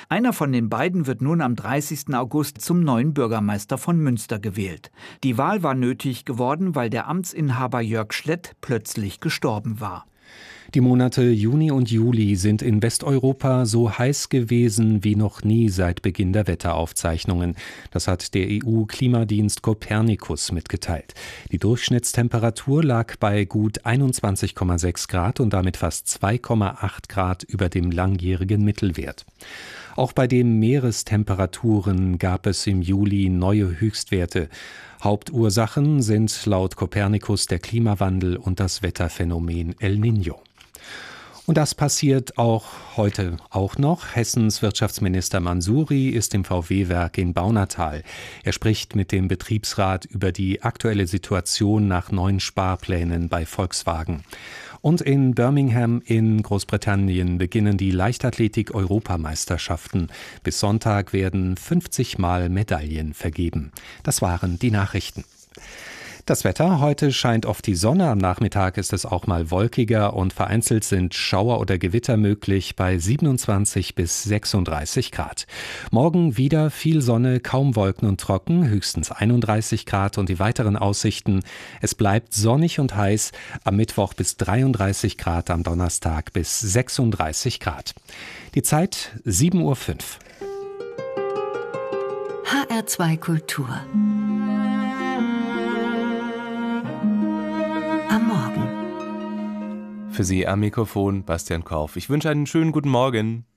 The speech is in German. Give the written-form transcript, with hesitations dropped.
Einer von den beiden wird nun am 30. August zum neuen Bürgermeister von Münster gewählt. Die Wahl war nötig geworden, weil der Amtsinhaber Jörg Schlett plötzlich gestorben war. Die Monate Juni und Juli sind in Westeuropa so heiß gewesen wie noch nie seit Beginn der Wetteraufzeichnungen. Das hat der EU-Klimadienst Copernicus mitgeteilt. Die Durchschnittstemperatur lag bei gut 21,6 Grad und damit fast 2,8 Grad über dem langjährigen Mittelwert. Auch bei den Meerestemperaturen gab es im Juli neue Höchstwerte. Hauptursachen sind laut Copernicus der Klimawandel und das Wetterphänomen El Niño. Und das passiert auch heute noch. Hessens Wirtschaftsminister Mansouri ist im VW-Werk in Baunatal. Er spricht mit dem Betriebsrat über die aktuelle Situation nach neuen Sparplänen bei Volkswagen. Und in Birmingham in Großbritannien beginnen die Leichtathletik-Europameisterschaften. Bis Sonntag werden 50 Mal Medaillen vergeben. Das waren die Nachrichten. Das Wetter: Heute scheint oft die Sonne, am Nachmittag ist es auch mal wolkiger und vereinzelt sind Schauer oder Gewitter möglich bei 27 bis 36 Grad. Morgen wieder viel Sonne, kaum Wolken und trocken, höchstens 31 Grad und die weiteren Aussichten: Es bleibt sonnig und heiß, am Mittwoch bis 33 Grad, am Donnerstag bis 36 Grad. Die Zeit 7:05 Uhr. HR2 Kultur am Morgen. Für Sie am Mikrofon Bastian Korf. Ich wünsche einen schönen guten Morgen.